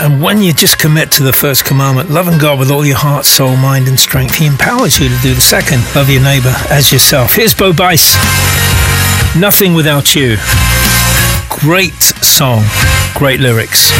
And when you just commit to the first commandment, loving God with all your heart, soul, mind, and strength, He empowers you to do the second, love your neighbor as yourself. Here's Bo Bice, Nothing Without You. Great song, great lyrics.